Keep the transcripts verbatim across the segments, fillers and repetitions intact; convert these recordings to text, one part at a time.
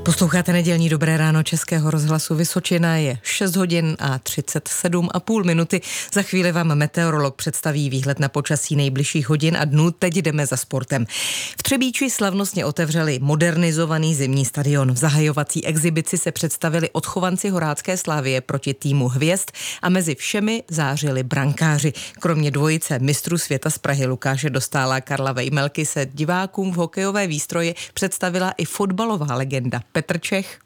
Posloucháte nedělní Dobré ráno Českého rozhlasu Vysočina, je šest hodin a třicet sedm a půl minuty. Za chvíli vám meteorolog představí výhled na počasí nejbližších hodin a dnů. Teď jdeme za sportem. V Třebíči slavnostně otevřeli modernizovaný zimní stadion. V zahajovací exibici se představili odchovanci Horácké Slavie proti týmu Hvězd a mezi všemi zářili brankáři. Kromě dvojice mistrů světa z Prahy Lukáše Dostála a Karla Vejmelky se divákům v hokejové výstroji představila i fotbalová legenda Petr Čech.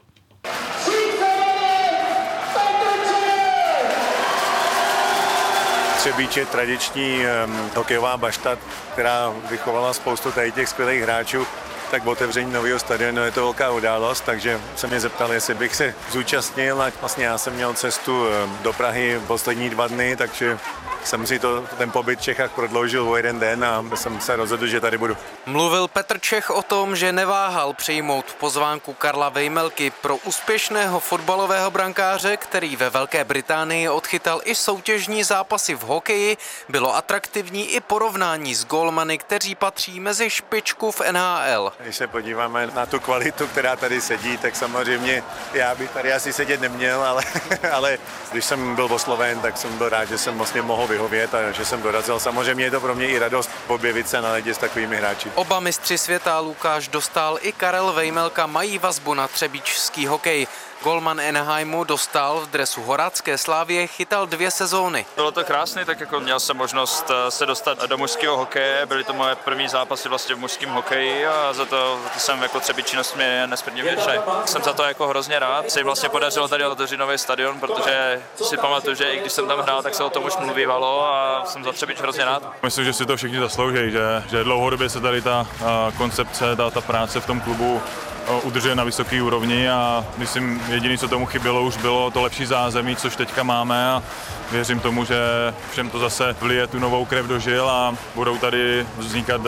Třebíč je tradiční um, hokejová bašta, která vychovala spoustu tady těch skvělých hráčů, tak otevření nového stadionu je to velká událost, takže se mě zeptal, jestli bych se zúčastnil, a vlastně já jsem měl cestu do Prahy poslední dva dny, takže jsem si to, ten pobyt v Čechách prodloužil o jeden den a jsem se rozhodl, že tady budu. Mluvil Petr Čech o tom, že neváhal přijmout pozvánku Karla Vejmelky pro úspěšného fotbalového brankáře, který ve Velké Británii odchytal i soutěžní zápasy v hokeji. Bylo atraktivní i porovnání s gólmany, kteří patří mezi špičku v N H L. Když se podíváme na tu kvalitu, která tady sedí, tak samozřejmě já bych tady asi sedět neměl, ale, ale když jsem byl osloven, tak jsem byl rád, že jsem vlastně mohl vyhovět a že jsem dorazil. Samozřejmě je to pro mě i radost objevit se na ledě s takovými hráči. Oba mistři světa Lukáš Dostál i Karel Vejmelka mají vazbu na třebíčský hokej. Golman Anaheimu Dostál v dresu Horácké Slavie chytal dvě sezóny. Bylo to krásné, tak jako měl jsem možnost se dostat do mužského hokeje, byly to moje první zápasy vlastně v mužském hokeji a za to, to jsem jako třebíčinnost mě nesmírně vděčný. Jsem za to jako hrozně rád. Se jim vlastně podařilo tady otevřít nový stadion, protože si pamatuju, že i když jsem tam hrál, tak se o tom už mluvívalo a jsem za Třebíč hrozně rád. Myslím, že si to všichni zaslouží, že, že dlouhodobě se tady ta a, koncepce, ta, ta práce v tom klubu udržuje na vysoké úrovni a myslím, jediné, co tomu chybělo, už bylo to lepší zázemí, což teďka máme a věřím tomu, že všem to zase vlije tu novou krev do žil a budou tady vznikat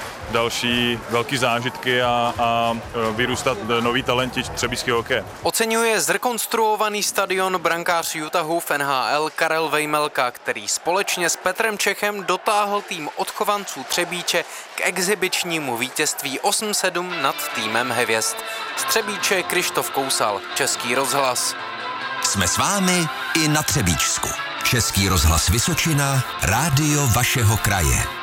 další velký zážitky a, a vyrůstat noví talenti třebíčského hokeje. Oceňuje zrekonstruovaný stadion brankář Utahu v N H L Karel Vejmelka, který společně s Petrem Čechem dotáhl tým odchovanců Třebíče k exibičnímu vítězství osm sedm nad týmem Hvězd. Z Třebíče Krištof Kousal, Český rozhlas. Jsme s vámi i na Třebíčsku. Český rozhlas Vysočina, rádio vašeho kraje.